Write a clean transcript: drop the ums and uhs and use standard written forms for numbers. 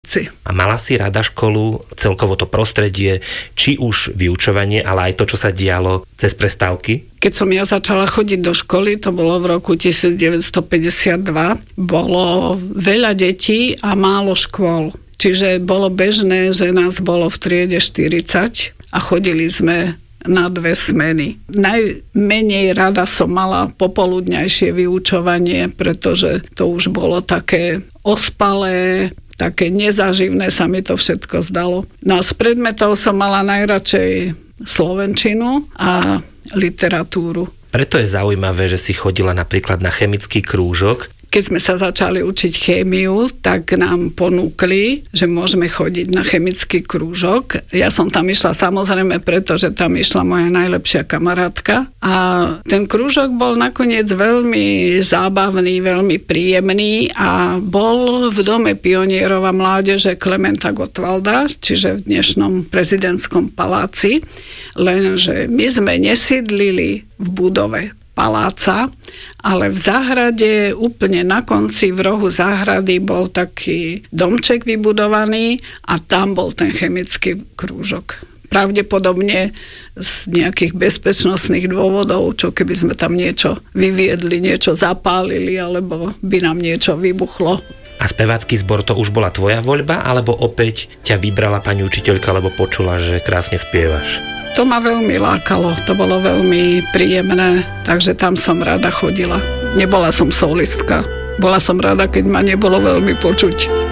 A mala si rada školu, celkovo to prostredie, či už vyučovanie, ale aj to, čo sa dialo cez prestávky? Keď som ja začala chodiť do školy, to bolo v roku 1952, bolo veľa detí a málo škôl. Čiže bolo bežné, že nás bolo v triede 40 a chodili sme na 2 smeny. Najmenej rada som mala popoludňajšie vyučovanie, pretože to už bolo také ospalé, také nezaživné sa mi to všetko zdalo. No a z predmetov som mala najradšej slovenčinu a literatúru. Preto je zaujímavé, že si chodila napríklad na chemický krúžok. Keď sme sa začali učiť chémiu, tak nám ponúkli, že môžeme chodiť na chemický krúžok. Ja som tam išla samozrejme preto, že tam išla moja najlepšia kamarátka. A ten krúžok bol nakoniec veľmi zábavný, veľmi príjemný a bol v Dome pionierov a mládeže Klementa Gottwalda, čiže v dnešnom prezidentskom paláci. Lenže my sme nesídlili v budove paláca, ale v záhrade úplne na konci v rohu záhrady bol taký domček vybudovaný a tam bol ten chemický krúžok. Pravdepodobne z nejakých bezpečnostných dôvodov, čo keby sme tam niečo vyviedli, niečo zapálili, alebo by nám niečo vybuchlo. A spevácky zbor to už bola tvoja voľba, alebo opäť ťa vybrala pani učiteľka, lebo počula, že krásne spievaš? To ma veľmi lákalo, to bolo veľmi príjemné, takže tam som rada chodila. Nebola som solistka, bola som rada, keď ma nebolo veľmi počuť.